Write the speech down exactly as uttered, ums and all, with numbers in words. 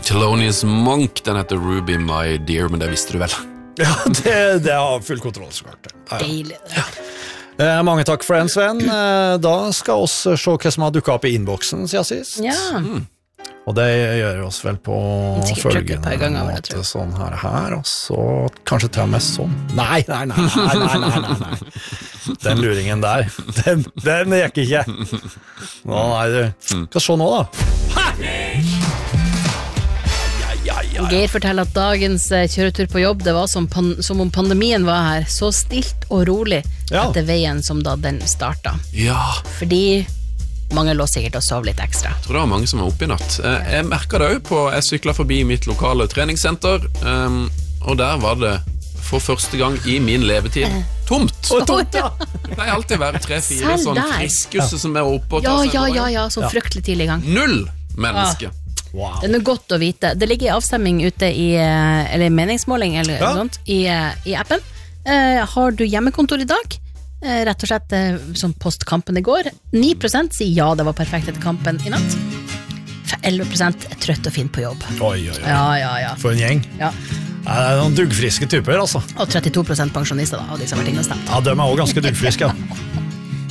Thelonious Monk, den heter Ruby My Dear, men det visste du vel. Ja, det, det har full kontroll, så klart. Ja, ja. Deilig. Ja. Eh, mange takk for den, Sven. Eh, da skal oss se hva som har dukket opp i inboxen siden sist. Ja. Mm. Og det gjør oss vel på følgende ganger, måte, sånn her, her, og så kanskje til og med sånn. Nei, nei, nei, nei, nei, nei, nei, nei. Den luringen der, den, den gikk ikke. Nå, nei, du. Hva så nå da? Ha! Ja, ja, ja. Geir forteller at dagens kjøretur på jobb, det var som, pan som om pandemien var her, så stilt og rolig Ja. etter veien som da den startet. Ja, Fordi mange lå sikkert og sov litt ekstra. jeg tror det var mange som var oppe i natt. Eh, Jeg merket det jo på, jeg syklet forbi mitt lokale treningssenter, um, og der var det for første gang i min levetid tomt. Og tomt, ja. Det pleier alltid å være tre-fire Selv sånn der. friskusse som er oppe og Ja, tar seg ja, en ja, drøy. ja, så Ja. fryktelig tidlig i gang. Null menneske. Wow. Det er noe godt å vite. Det ligger i avstemming ute i, eh, eller meningsmåling eller Ja. noe sånt, i, eh, i appen. Eh, har du hjemmekontor i dag? Eh, rett og slett eh, som postkampen i går. ni prosent sier ja, det var perfekt etter kampen i natt. For elleve prosent er trøtt og fin på jobb. Oi, oi, oi. Ja, ja, ja. For en gjeng. ja. Ja, det er noen duggfriske typer, altså. Og trettito prosent pensjonister da, av de som har vært inne og stemt. Ja, de er også ganske duggfriske, ja.